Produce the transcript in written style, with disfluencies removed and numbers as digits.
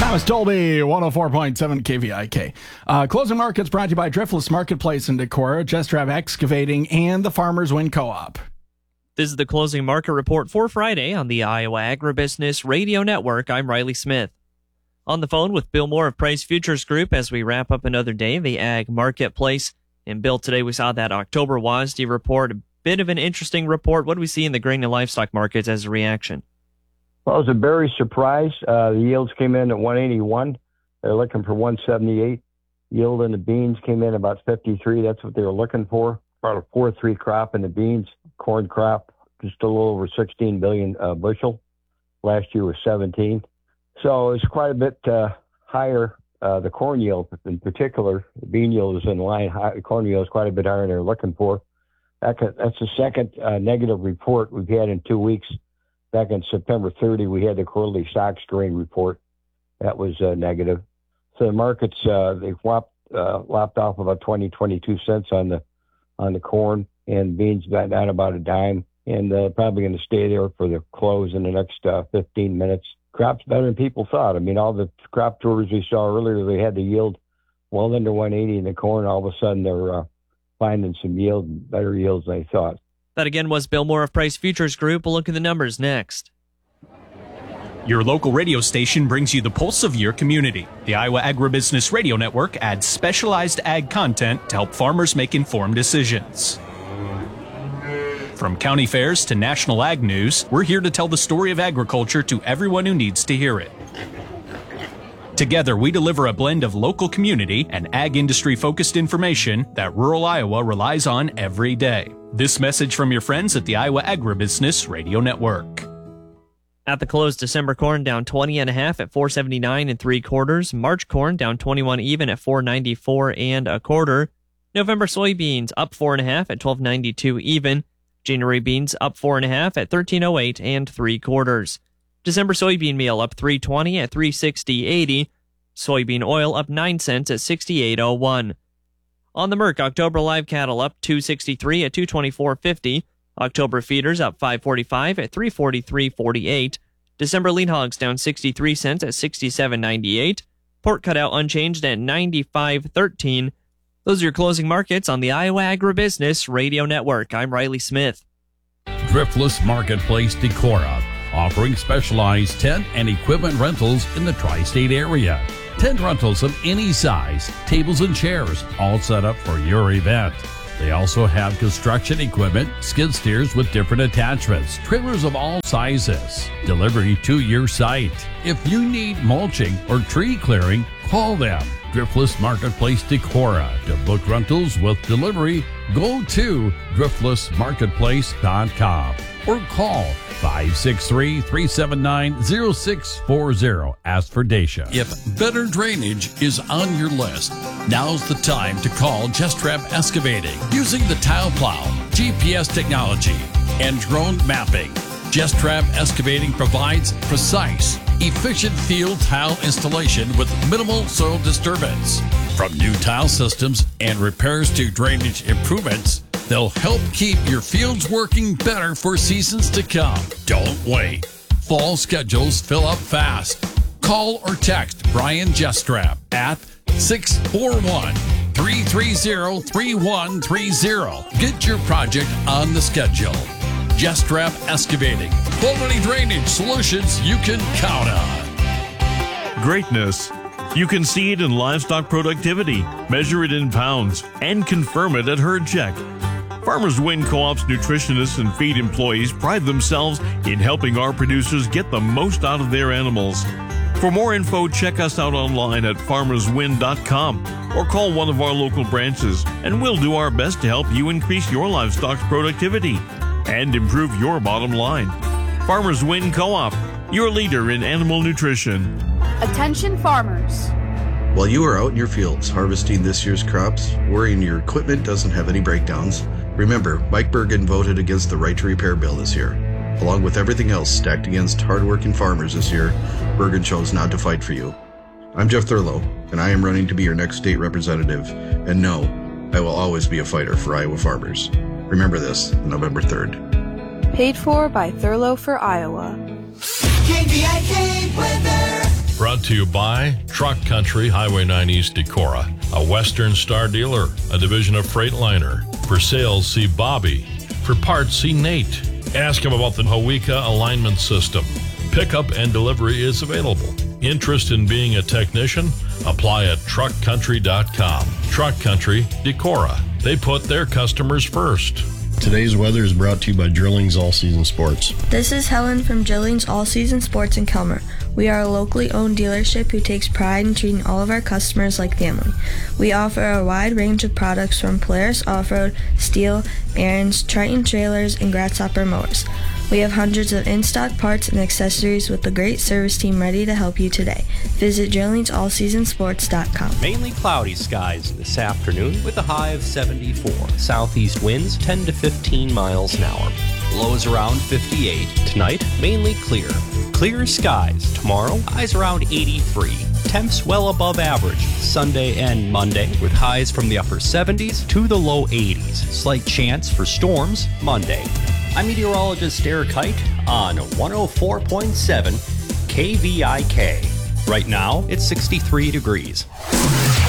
Thomas Dolby, 104.7 KVIK. Closing markets brought to you by Driftless Marketplace in Decorah, Gestrab Excavating, and the Farmers Wind Co-op. This is the closing market report for Friday on the Iowa Agribusiness Radio Network. I'm Riley Smith. On the phone with Bill Moore of Price Futures Group as we wrap up another day of the ag marketplace. And Bill, today we saw that October WASDE report, a bit of an interesting report. What do we see in the grain and livestock markets as a reaction? Well, it was a berry surprise. The yields came in at 181. They're looking for 178. Yield in the beans came in about 53. That's what they were looking for. About a 4.3 crop in the beans. Corn crop, just a little over 16 billion bushel. Last year was 17. So it's quite a bit higher. The corn yield in particular, the bean yield is in line. The corn yield is quite a bit higher than they're looking for. That's the second negative report we've had in 2 weeks. Back on September 30, we had the quarterly stocks grain report. That was negative. So the markets, they've lopped off about 22 cents on the corn, and beans got down about a dime, and probably going to stay there for the close in the next 15 minutes. Crop's better than people thought. I mean, all the crop tours we saw earlier, they had the yield well under 180 in the corn. All of a sudden, they're finding some better yields than they thought. That again was Bill Moore of Price Futures Group. We'll look at the numbers next. Your local radio station brings you the pulse of your community. The Iowa Agribusiness Radio Network adds specialized ag content to help farmers make informed decisions. From county fairs to national ag news, we're here to tell the story of agriculture to everyone who needs to hear it. Together, we deliver a blend of local community and ag industry-focused information that rural Iowa relies on every day. This message from your friends at the Iowa Agribusiness Radio Network. At the close, December corn down 20.5 at 479 3/4. March corn down 21 even at 494 1/4. November soybeans up 4.5 at 1292 even. January beans up 4.5 at 1308 3/4. December soybean meal up 320 at 360.80. Soybean oil up 9 cents at 68.01. On the Merc, October live cattle up 263 at 224.50. October feeders up 545 at 343.48. December lean hogs down 63 cents at 67.98. Pork cutout unchanged at 95.13. Those are your closing markets on the Iowa Agribusiness Radio Network. I'm Riley Smith. Driftless Marketplace Decorah, offering specialized tent and equipment rentals in the tri-state area. Tent rentals of any size, tables and chairs, all set up for your event. They also have construction equipment, skid steers with different attachments, trailers of all sizes, delivery to your site. If you need mulching or tree clearing, call them. Driftless Marketplace Decorah. To book rentals with delivery, go to driftlessmarketplace.com or call 563-379-0640. Ask for Dacia. If better drainage is on your list, now's the time to call Gestrab Excavating. Using the tile plow, GPS technology, and drone mapping, Gestrab Excavating provides precise, efficient field tile installation with minimal soil disturbance. From new tile systems and repairs to drainage improvements, they'll help keep your fields working better for seasons to come. Don't wait. Fall schedules fill up fast. Call or text Brian Gestrab at 641-330-3130. Get your project on the schedule. Gestrab Excavating. Quality drainage solutions you can count on. Greatness. You can see it in livestock productivity, measure it in pounds, and confirm it at herd check. Farmers Wind Co-op's nutritionists and feed employees pride themselves in helping our producers get the most out of their animals. For more info, check us out online at farmerswind.com or call one of our local branches, and we'll do our best to help you increase your livestock's productivity and improve your bottom line. Farmers Wind Co-op, your leader in animal nutrition. Attention farmers. While you are out in your fields harvesting this year's crops, worrying your equipment doesn't have any breakdowns, remember, Mike Bergen voted against the Right to Repair bill this year. Along with everything else stacked against hardworking farmers this year, Bergen chose not to fight for you. I'm Jeff Thurlow, and I am running to be your next state representative. And no, I will always be a fighter for Iowa farmers. Remember this, November 3rd. Paid for by Thurlow for Iowa. KVIK weather. Brought to you by Truck Country, Highway 9 East Decorah, a Western Star dealer, a division of Freightliner. For sales, see Bobby. For parts, see Nate. Ask him about the Hawika alignment system. Pickup and delivery is available. Interest in being a technician? Apply at truckcountry.com. Truck Country, Decorah. They put their customers first. Today's weather is brought to you by Drillings All Season Sports. This is Helen from Drillings All Season Sports in Kelmer. We are a locally owned dealership who takes pride in treating all of our customers like family. We offer a wide range of products from Polaris Off-Road, Steel, Aaron's, Triton trailers, and Grasshopper mowers. We have hundreds of in-stock parts and accessories with a great service team ready to help you today. Visit DrillingsAllSeasonSports.com. Mainly cloudy skies this afternoon with a high of 74. Southeast winds 10 to 15 miles an hour. Lows around 58. Tonight, mainly clear. Clear skies. Tomorrow, highs around 83. Temps well above average Sunday and Monday with highs from the upper 70s to the low 80s. Slight chance for storms Monday. I'm meteorologist Eric Hite on 104.7 KVIK. Right now, it's 63 degrees.